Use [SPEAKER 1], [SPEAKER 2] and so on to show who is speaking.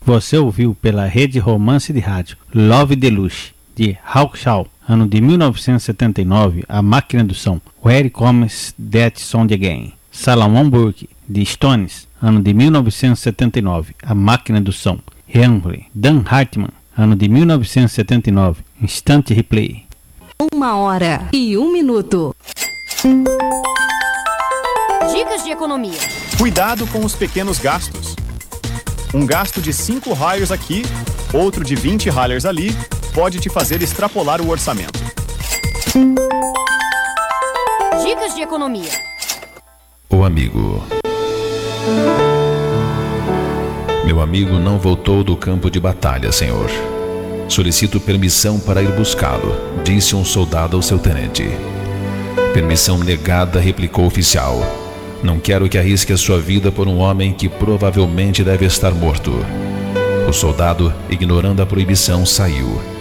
[SPEAKER 1] Você ouviu pela rede Romance de Rádio Love Deluxe, de Hawkshaw, ano de 1979, A Máquina do Som, Where Comes That Sound Again. Salomon Burke, de Stones, ano de 1979, A Máquina do Som, Henry. Dan Hartman, ano de 1979, Instant Replay.
[SPEAKER 2] 1h01.
[SPEAKER 3] Dicas de economia.
[SPEAKER 4] Cuidado com os pequenos gastos. Um gasto de 5 Hires aqui, outro de 20 Hires ali, pode te fazer extrapolar o orçamento.
[SPEAKER 3] Dicas de economia.
[SPEAKER 5] O amigo. Meu amigo não voltou do campo de batalha, senhor. Solicito permissão para ir buscá-lo, disse um soldado ao seu tenente. Permissão negada, replicou o oficial. Não quero que arrisque a sua vida por um homem que provavelmente deve estar morto. O soldado, ignorando a proibição, saiu.